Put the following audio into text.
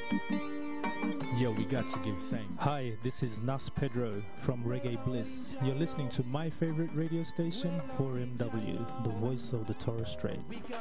Yo, we got to give thanks. Hi, this is Nas Pedro from Reggae Bliss. You're listening to my favorite radio station, 4MW, the voice of the Torres Strait.